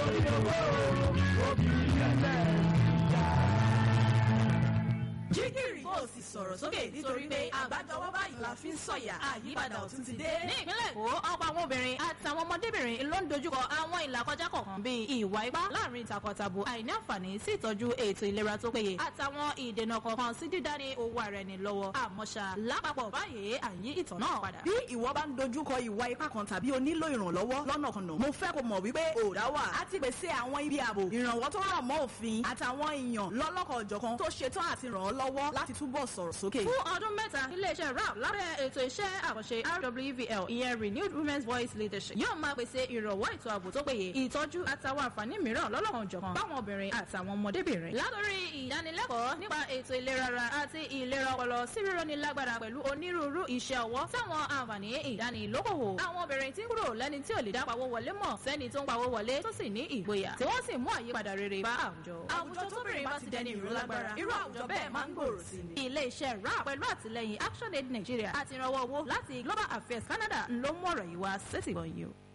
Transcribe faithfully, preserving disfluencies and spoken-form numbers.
nítorí owó obìnrin ẹ̀sẹ̀ ìjà. jígìrì kò sì sọ̀rọ̀ sókè nítorí pé àgbájọwọ́ báyìí la fi ń sọ̀yà àyípadà ọ̀tun ti dé. ní ìpínlẹ̀ Èkó ọ̀pọ̀ àwọn obìnrin àtàwọn ọmọdébìnrin ló ń dojúkọ àwọn ìlàkọjá kọ̀ọ̀kan bíi ìwà ipá láàrin takọtabo àìní àǹfààní sí ìtọ́jú ètò ìlera tó péye àtàwọn ìdènà kọ̀ọ̀kan sí dídání owó ara ẹni lọ́wọ́ àmọ́ṣá lápapọ̀ báyìí àyí ìtàn náà padà. bí ìwọ bá ń dojúkọ ìwà ipá kan tàbí o nílò ìrànlọ́wọ́ lọ́nàkọnà mo fẹ́ kó mọ̀ wípé òòdà wà á ti pèsè àwọn ibi ààbò ìrànwọ́ tó rọ̀ mọ́ òfin àtàwọn èèyàn lọ́lọ́kọ̀ọ́jọ̀kan tó ṣetán àti ràn ọ́ lọ́wọ́ láti túbọ̀ sọ̀rọ̀ sókè. fún ọdún mẹ́ta iléeṣẹ́ rap lábẹ́ ètò iṣẹ́ àkànṣe R W V L ìyẹn Renewed Women's Voice Leadership yóò máa pèsè ìrànwọ́ ètò ààbò tó péye ìtọ́jú àtàwọn àǹfààní mìíràn lọ́lọ́kan-ò-jọ̀kan báwọn obìnrin àtàwọn ọmọdébìnrin. látòrí ìdánilẹ́kọ̀ọ́ nípa ètò ìlera ara àti ìlera ọpọlọ sí rírọ́ni lágbára pẹ̀lú onírúurú iṣẹ́ ọwọ́ táwọn àǹfààní ìdánilókòwò. àwọn obìnrin tí ń kúrò lẹ́ni tí ò lè dá pawó wọlé mọ̀ sẹ́ni tó ń pawó wọlé tó sì ní ìgboyà tí wọ́n sì mú àyípadà rere bá àwùjọ. àwùjọ tóbìnrin bá ti dẹni ìró lágbára irú àwùjọ bẹ́ẹ̀ máa ń gbòòrò sí ni. ilé-iṣẹ́ rap pẹ̀lú àtìlẹ́yìn ActionAid Nigeria àti ìrànwọ́ owó láti Global Affairs Canada ló mú ọ̀rọ̀ yìí wá sétìgbọ̀n yìí o.